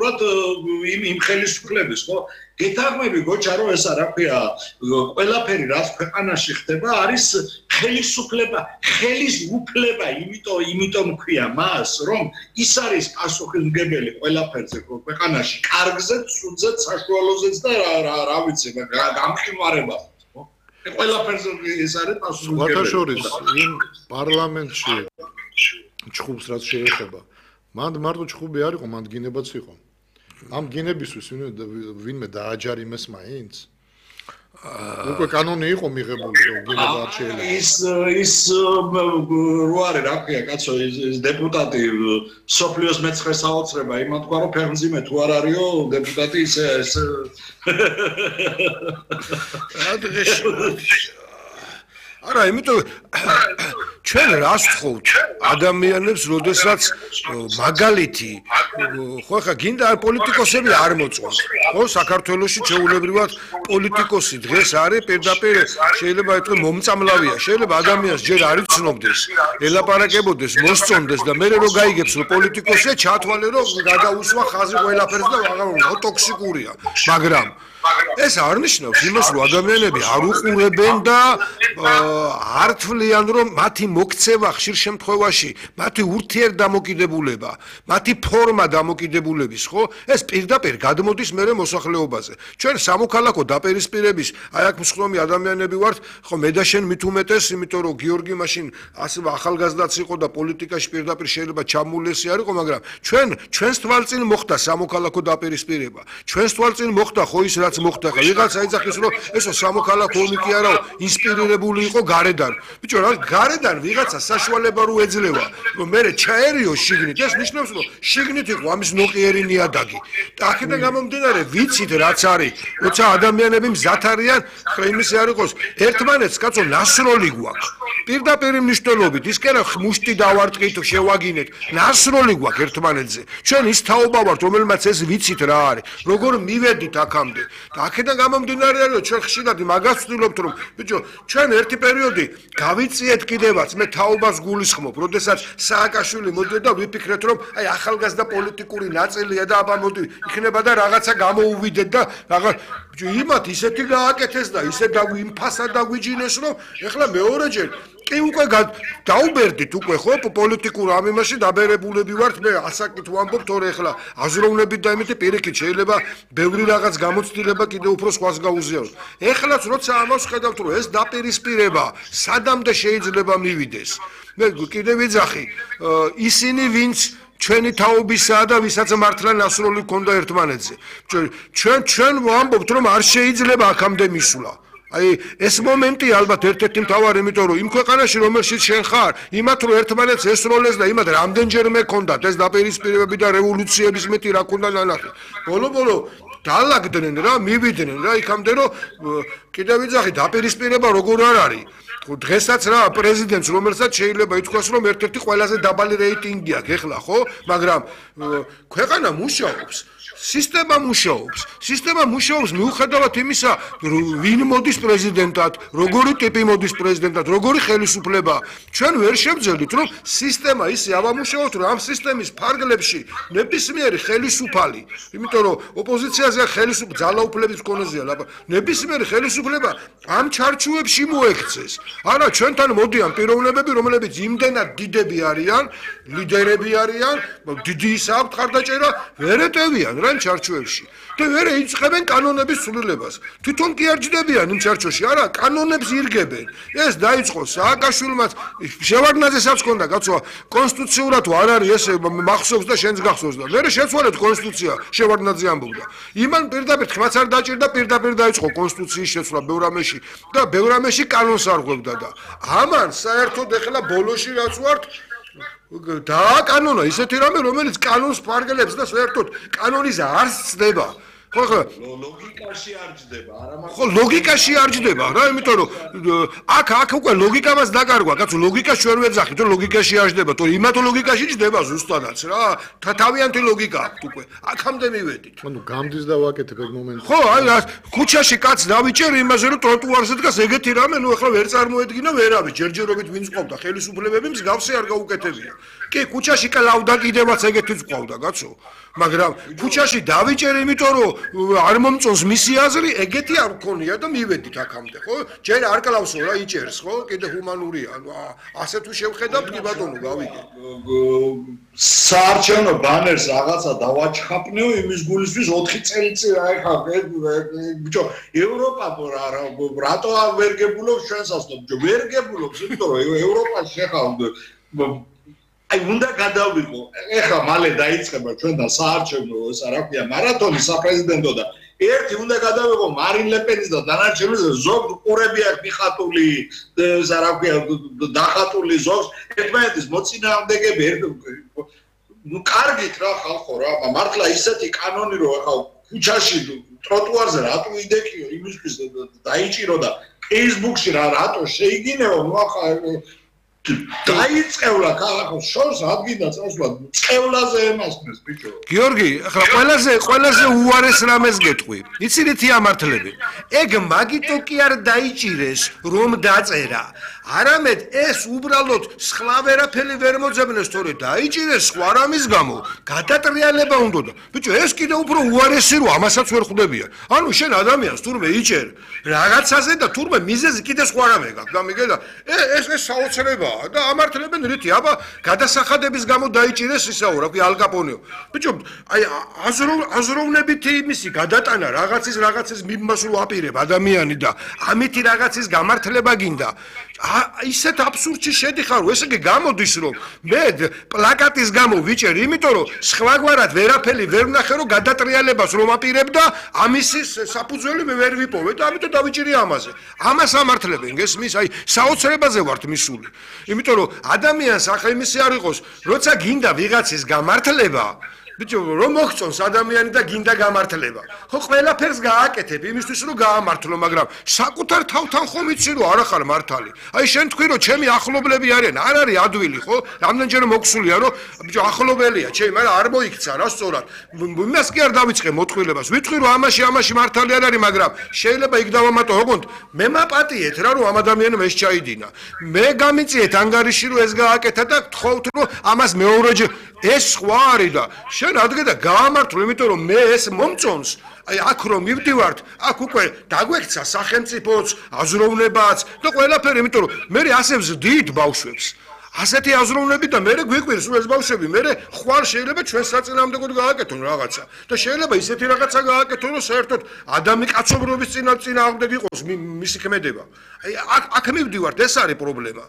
კონკრეტულად იმ ხელისუფლების, ხო? გეთანხმები გოჩა რომ ეს რა ქვია, ყველაფერი რაც ქვეყანაში ხდება არის ხელისუფლება, იმიტომ ქვია მას, რომ ის არის პასუხისმგებელი ყველაფერზე ქვეყანაში, კარგზე, ცუდზე, საშუალოზეც და რა ვიცი, გამყინვარებას. ყველაფერზე ეს არის პასუხისმგებელი. ვათაშორის იმ პარლამენტში ჩხუბს რაც შეეხება. მანდ მარტო ჩხუბი არ იყო, მანდ გინებაც იყო. ამ გინებისთვის ვინმე დააჯარიმეს მაინც? უკვე კანონი იყო მიღებული, რომ გინება არ შეიძლება. ის რო არის, რა ქვია, კაცო, ის დეპუტატი სოფლიოს მეცხრე საოცრება, იმან თქვა, რომ ფეხმძიმე თუ არ არისო, დეპუტატი ეს არა, იმიტომ ჩვენ რას ვთხოვთ ადამიანებს, როდესაც მაგალითი, ხო ხა გინდა პოლიტიკოსები არ მოწონს. ხო, საქართველოში ჩვეულებრივად პოლიტიკოსი დღეს არის პირდაპირ შეიძლება ეთქვი მომწამლავია. შეიძლება ადამიანს ჯერ არ იცნობდეს, ელაპარაკებოდეს, მოსწონდეს და მე რო გაიგებს რომ პოლიტიკოსია, ჩათვალე რომ გადაუსვა ხაზი ყველაფერს და აღარ ტოქსიკურია. მაგრამ ეს არ ნიშნავს იმას, რომ ადამიანები არ უყურებენ და არ თვლიან, რომ მათი მოქცევა ხშირ შემთხვევაში, მათი ურთიერთდამოკიდებულება, მათი ფორმა დამოკიდებულების, ხო? ეს პირდაპირ გადმოდის მერე მოსახლეობაზე. ჩვენ სამოქალაქო დაპირისპირების, აი აქ მსხლომი ადამიანები ვართ, ხო, მე და შენ მით უმეტეს, იმიტომ რომ გიორგი მაშინ ასევე ახალგაზრდაც იყო და პოლიტიკაში პირდაპირ შეიძლება ჩამულესი არ იყო, მაგრამ ჩვენს თვალწინ მოხდა სამოქალაქო დაპირისპირება. ჩვენს თვალწინ მოხდა ხო ის რაც მოხდა ხა ვიღაცა ეძახის რომ ესო სამოქალაქო ომი კი არაო ინსპირირებული იყო გარედან ბიჭო რა გარედან ვიღაცა საშუალება რო ეძლევა რომ მე ჩაერიო შიგნით ეს ნიშნავს რომ შიგნით იყო ამის ნოყიერი ნიადაგი და აქედან გამომდინარე ვიცით რაც არის როცა ადამიანები მზად არიან ხა იმისი არ იყოს ერთმანეთს კაცო ნასროლი გვაქვს პირდაპირ მნიშვნელობით ის კი არა მუშტი დავარტყით შევაგინეთ ნასროლი გვაქვს ერთმანეთზე ჩვენ ის თაობა ვართ რომელმაც ეს ვიცით რა არის როგორ მივედით აქამდე და აქედან გამომდინარე არის რომ ჩვენ ხშირად მაგას ვცდილობთ რომ ბიჭო ჩვენ ერთი პერიოდი გავიწიეთ კიდევაც მე თაობას გულისხმობ როდესაც სააკაშვილი მოდიოდა ვიფიქრეთ რომ აი ახალგაზრდა პოლიტიკური ნაწილია და აბა მოდი იქნება და რაღაცა გამოუვიდეთ და რაღაც ბიჭო იმათ ისეთი გააკეთეს და ისე იმფასა დაგვიჯინეს რომ ეხლა მეორეჯერ კი უკვე დაუბერდით უკვე ხო პოლიტიკურ ამ იმაში დაბერებულები ვართ მე ასაკით ვამბობ თორე ეხლა აზროვნებით და იმითი პირიქით შეიძლება ბევრი რაღაც გამოცდილება კიდე უფრო სხვას გაუზიაროს ეხლაც როცა ამას ხედავთ რომ ეს დაპირისპირება სადამდე შეიძლება მივიდეს მე კიდე ვიძახი ისინი ვინც ჩვენი თაობისაა და ვისაც მართლა ნასროლი ქონდა ერთმანეთზე ჩვენ ვამბობთ რომ არ შეიძლება აქამდე მისვლა აი ეს მომენტი ალბათ ერთ-ერთი მთავარი იმიტომ რომ იმ ქვეყანაში რომელშიც შენ ხარ იმათ რომ ერთმანეთს ესროლეს და იმათ რამდენჯერმე ქონდათ ეს დაპირისპირებები და რევოლუციების მეტი რა ქონდა ნანახი ბოლო დაალაგდნენ რა მივიდნენ რა იქამდე რომ კიდევ ვიძახი დაპირისპირება როგორ არ არის დღესაც რა პრეზიდენტს რომელსაც შეიძლება ითქვას რომ ერთ-ერთი ყველაზე დაბალი რეიტინგი აქვს ეხლა ხო მაგრამ ქვეყანა მუშაობს სისტემა მუშაობს მიუხედავად იმისა ვინ მოდის პრეზიდენტად როგორი ტიპი მოდის პრეზიდენტად როგორი ხელისუფლება ჩვენ ვერ შევძელით რომ სისტემა ისე ავამუშაოთ რომ ამ სისტემის ფარგლებში ნებისმიერი ხელისუფალი იმიტომ რომ ოპოზიციაზე ხელისუფლება ძალაუფლების კონეზეა ნებისმიერი ხელისუფლება ამ ჩარჩოებში მოექცეს არა ჩვენთან მოდიან პიროვნებები რომლებიც იმდენად დიდები არიან ლიდერები არიან დიდი ისაა მხარდაჭერა ვერ ეტევიან რა ჩარჩოებში და ვერ ეიწყებენ კანონების სრულებას თვითონ კი არ ჯდებიან იმ ჩარჩოში არა კანონებს ირგებენ ეს დაიწყო სააკაშვილმაც შევარდნაძესაც ჰქონდა კაცო კონსტიტუციურად არ არის ესე მახსოვს და შენს გახსოვს და ვერ შეცვალეთ კონსტიტუცია შევარდნაძე ამბობდა იმან პირდაპირ თქმაც არ დაჭირდა პირდაპირ დაიწყო კონსტიტუციის შეცვლა ბევრამეში და ბევრამეში კანონს არღვევდა და ამან საერთოდ ეხლა ბოლოში რაც ვართ და კანონა ისეთი რამე რომელიც კანონს ფარგლებს და საერთოდ კანონის არ ცდება ხო ლოგიკაში არ ჯდება, არა მაგრამ ხო ლოგიკაში არ ჯდება რა, იმიტომ რომ აქ უკვე ლოგიკამაც დაკარგვა, კაცო ლოგიკაში ვერ ვეძახით, რომ ლოგიკაში არ ჯდება, თორე იმათო ლოგიკაში ჯდება ზუსტადაც რა, თავიანთი ლოგიკა აქვს უკვე. აქამდე მივედით. ანუ გამდის და ვაკეთებ ეგ მომენტში. ხო, აი ქუჩაში კაც დავიჭერ იმაზე, რომ ტროტუარზე დგას ეგეთი რამე, ნუ ახლა ვერ წარმოედგინა ვერავის, ჯერჯერობით ვინც ყავდა ხელისუფლებები მსგავსი არ გაუკეთებია. კი, ქუჩაში კლავდა კიდევაც ეგეთიც ყავდა, კაცო. მაგრამ ქუჩაში დავიჭერ, იმიტომ რომ არ მომწონს მისი აზრი, ეგეთი არ მქონია და მივედით აქამდე, ხო? ჯერ არ კლავსო რა იჭერს, ხო? კიდე ჰუმანურია. ასე თუ შევხედავთ, კი ბატონო, გავიგე. საარჩევნო ბანერს რაღაცა დავაჩხაპნეო იმის გულისთვის 4 წელიწად ეხა ბიჭო ევროპა რატო ვერ გებულობს ჩვენსაც ბიჭო ვერ გებულობს იმიტომ რომ ევროპაში ეხა აი უნდა გადავიყო ეხა მალე დაიწყება ჩვენთან საარჩევნო რა ქვია მარათონი საპრეზიდენტო და ერთი უნდა გადავიყო მარინ ლეპენის და დანარჩენის ზოგ ყურები აქვს მიხატული რა ქვია დახატული ზოგს ერთმანეთის მოწინააღმდეგები ну კარგით რა ხალხო რა მართლა ისეთი კანონი რო ახლა ქუჩაში ტროტუარზე რატო იდეკიო იმისთვის დაიჭირო და Facebook-ში რატო შეიგინეო ну ახლა დაიწყევლა ქალაქო შორს ადგინდა წასვლა წევლაზე ემასმეს ბიჭო გიორგი ახლა ყველაზე უარეს რამეს გეტყვი იცით ამართლები ეგ მაგიტო კი არ დაიჭირეს რომ დაწერა არამედ ეს უბრალოდ სხვა ვერაფერი ვერ მოძებნეს თორე დაიჭირეს სხვა რამის გამო გადატრიალება უნდოდა ბიჭო ეს კიდე უფრო უარესი რო ამასაც ვერ ხვდებიან ანუ შენ ადამიანს თურმე იჭერ რაღაცაზე და თურმე მიზეზი კიდე სხვა რამე გაქვს გამიგე და ეს საოცრებაა და ამართლებენ რითი აბა გადასახადების გამო დაიჭირეს ისაო რა ქვია ალკაპონეო ბიჭო აი აზროვნებით იმისი გადატანა რაღაცის მიმასულ აპირებ ადამიანი და ამითი რაღაცის გამართლება გინდა ისეთ აბსურდში შედიხარ ესე იგი გამოდის რომ მე პლაკატის გამო ვიჭერ იმიტომ რომ სხვაგვარად ვერაფერი ვერ ვნახე რომ გადატრიალებას რომ აპირებ და ამისის საფუძველი მე ვერ ვიპოვე და ამიტომ დავიჭირი ამაზე ამას ამართლებენ გესმის აი საოცრებაზე ვართ მისული იმიტომ რომ ადამიანს ახლა იმისი არ იყოს როცა გინდა ვიღაცის გამართლება ბიჭო რომ მოგწონს ადამიანი და გინდა გამართლება ხო ყველაფერს გააკეთებ იმისთვის რომ გაამართლო მაგრამ საკუთარ თავთან ხომ იცი რომ არ ახარ მართალი აი შენ თქვი რომ ჩემი ახლობლები არიან არ არის ადვილი ხო რამდენჯერ მოქსულია რომ ბიჭო ახლობელია ჩემი მაგრამ არ მოიქცა რა სწორად იმას კი არ დავიწყე მოთხილებას ვიტყვი რომ ამაში მართალი არ არის მაგრამ შეიძლება იქ დავამატო ოღონდ მე მაპატიეთ რა რომ ამ ადამიანმა ეს ჩაიდინა მე გამიწიეთ ანგარიში რომ ეს გააკეთა და გთხოვთ რომ ამას მეორეჯერ ეს სხვა არის და შენ ადგე და გაამართლო იმიტომ რომ მე ეს მომწონს აი აქ რომ მივდივართ აქ უკვე დაგვექცა სახელმწიფოც აზროვნებაც და ყველაფერი იმიტომ რომ მე ასე ვზდით ბავშვებს ასეთი აზროვნები და მე გვიყვირს რომ ეს ბავშვები მე ხვალ შეიძლება ჩვენ საწინააღმდეგოდ გააკეთონ რაღაცა და შეიძლება ისეთი რაღაცა გააკეთონ რომ საერთოდ ადამი კაცობრიობის წინააღმდეგ იყოს მისი ქმედება აი აქ მივდივართ ეს არის პრობლემა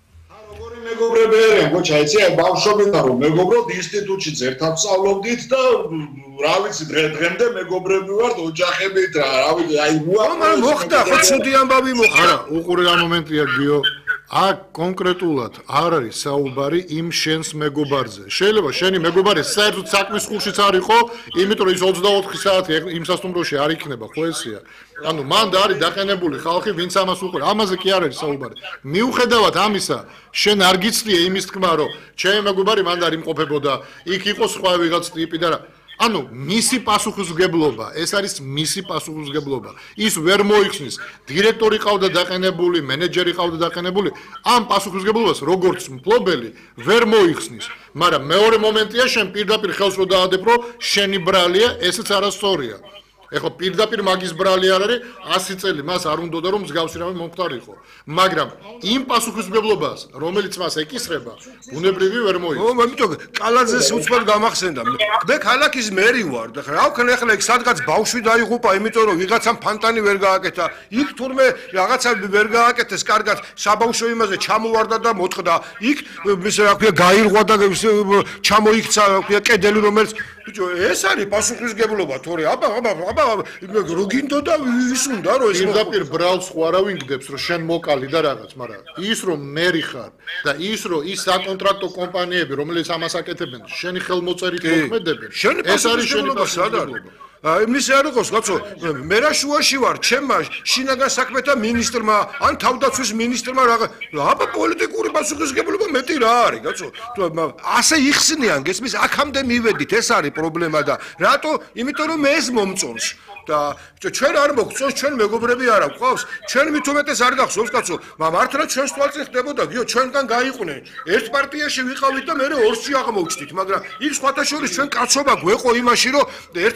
მეგობრები არიან გოჩა იცი აი ბავშვებთან რომ მეგობრობ ინსტიტუტში ერთად სწავლობდით და რა ვიცი დღემდე მეგობრები ვართ ოჯახებით რა ვიცი აი მოხდა ხო ცუდი ამბავი მოხდა არა უყურე რა მომენტია გიო აქ კონკრეტულად არ არის საუბარი იმ შენს მეგობარზე შეიძლება შენი მეგობარი საერთოდ საქმის ხურშიც არ იყო იმიტომ რომ ის 24 საათი იმ სასტუმროში არ იქნება ხო ესეა ანუ მან და არის დაყენებული ხალხი ვინც ამას უყურე ამაზე კი არ არის საუბარი მიუხედავად ამისა შენ არ გიცდია იმის თქმა რომ ჩემი მეგობარი მან და არ იმყოფებოდა იქ იყო სხვა ვიღაც ტიპი და რა ანუ მისი პასუხისმგებლობა ეს არის მისი პასუხისმგებლობა ის ვერ მოიხსნის დირექტორი ყავდა დაყენებული მენეჯერი ყავდა დაყენებული ამ პასუხისმგებლობას როგორც მფლობელი ვერ მოიხსნის მაგრამ მეორე მომენტია შენ პირდაპირ ხელს რო დაადებ რომ შენი ბრალია ესეც არასწორია ეხლა პირდაპირ მაგის ბრალი არ არის 100 წელი მას არ უნდოდა რომ მსგავსი რამე მომხდარიყო მაგრამ იმ პასუხისმგებლობას რომელიც მას ეკისრება ბუნებრივი ვერ მოიხსნის ო ამიტომ კალაძეს უცბად გამახსენდა მე ქალაქის მერი ვარ და რა ვქნა ახლა იქ სადღაც ბავშვი დაიღუპა იმიტომ რომ ვიღაცამ ფანტანი ვერ გააკეთა იქ თურმე რაღაცა ვერ გააკეთეს კარგად საბავშვო იმაზე ჩამოვარდა და მოწყდა იქ ის რა ქვია გაირღვა და ჩამოიქცა რა ქვია კედელი რომელიც ბიჭო ეს არის პასუხისმგებლობა თორე აბა რო გინდოდა ის უნდა რომ ეს პირდაპირ ბრალს ხواراوინ გდებს რომ შენ მოკალი და რაღაც მაგრამ ის რომ მერი ხარ და ის რომ ის საკონტრაქტო კომპანიები რომელიც ამას აკეთებენ შენი ხელმოწერით მოქმედებენ ეს არის შენი პასუხისმგებლობა იმის არ იყოს, კაცო, მე რა შუაში ვარ, ჩემმა შინაგან საქმეთა მინისტრმა, ან თავდაცვის მინისტრმა აბა პოლიტიკური პასუხისმგებლობა მეტი რა არის, კაცო? ასე იხსნიან, გესმის, აქამდე მივედით, ეს არის პრობლემა და რატო? იმიტომ რომ ეს მომწონს. და ჩვენ არ მოგწონს, ჩვენ მეგობრები არა გვყავს, ჩვენ მით უმეტეს არ გახსოვს, კაცო, მართლა ჩვენს თვალწინ ხდებოდა, გიო, ჩვენგან გაიყვნენ. ერთ პარტიაში ვიყავით და მე ორსში აღმოჩნდით, მაგრამ იქ სხვათა შორის ჩვენ კაცობა გვეყო იმაში, რომ ერთ